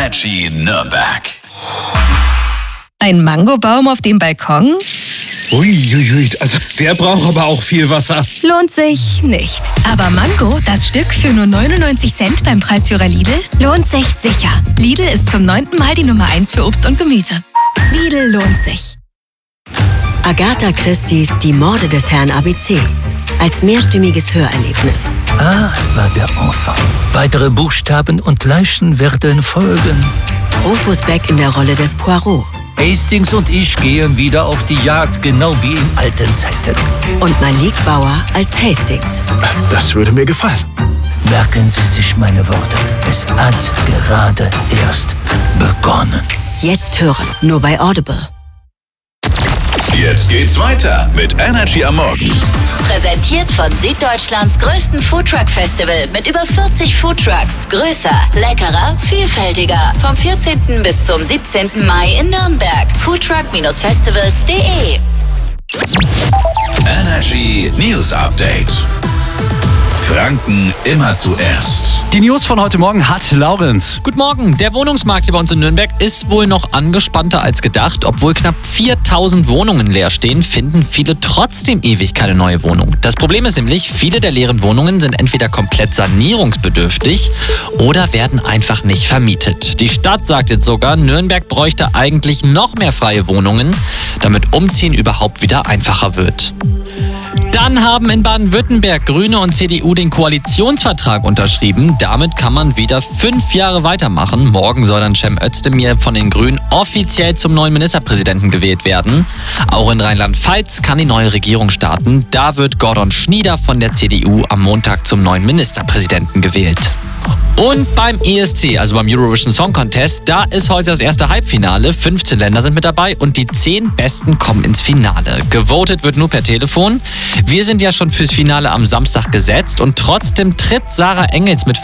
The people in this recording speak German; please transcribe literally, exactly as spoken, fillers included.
Energy Nürnberg. Ein Mangobaum auf dem Balkon? Uiuiui, also der braucht aber auch viel Wasser. Lohnt sich nicht. Aber Mango, das Stück für nur neunundneunzig Cent beim Preisführer Lidl, lohnt sich sicher. Lidl ist zum neunten Mal die Nummer eins für Obst und Gemüse. Lidl lohnt sich. Agatha Christie's Die Morde des Herrn A B C. Als mehrstimmiges Hörerlebnis. A war der Enfant. Weitere Buchstaben und Leichen werden folgen. Rufus Beck in der Rolle des Poirot. Hastings und ich gehen wieder auf die Jagd, genau wie in alten Zeiten. Und Malik Bauer als Hastings. Das würde mir gefallen. Merken Sie sich meine Worte. Es hat gerade erst begonnen. Jetzt hören, nur bei Audible. Jetzt geht's weiter mit Energy am Morgen. Präsentiert von Süddeutschlands größten Foodtruck-Festival mit über vierzig Foodtrucks. Größer, leckerer, vielfältiger. Vom vierzehnten bis zum siebzehnten Mai in Nürnberg. foodtruck Festivals punkt de. Energy News Update. Franken immer zuerst. Die News von heute Morgen hat Laurenz. Guten Morgen. Der Wohnungsmarkt hier bei uns in Nürnberg ist wohl noch angespannter als gedacht. Obwohl knapp viertausend Wohnungen leer stehen, finden viele trotzdem ewig keine neue Wohnung. Das Problem ist nämlich, viele der leeren Wohnungen sind entweder komplett sanierungsbedürftig oder werden einfach nicht vermietet. Die Stadt sagt jetzt sogar, Nürnberg bräuchte eigentlich noch mehr freie Wohnungen, damit Umziehen überhaupt wieder einfacher wird. Dann haben in Baden-Württemberg Grüne und C D U den Koalitionsvertrag unterschrieben. Damit kann man wieder fünf Jahre weitermachen. Morgen soll dann Cem Özdemir von den Grünen offiziell zum neuen Ministerpräsidenten gewählt werden. Auch in Rheinland-Pfalz kann die neue Regierung starten. Da wird Gordon Schnieder von der C D U am Montag zum neuen Ministerpräsidenten gewählt. Und beim E S C, also beim Eurovision Song Contest, da ist heute das erste Halbfinale. fünfzehn Länder sind mit dabei und die zehn Besten kommen ins Finale. Gewotet wird nur per Telefon. Wir sind ja schon fürs Finale am Samstag gesetzt und trotzdem tritt Sarah Engels mit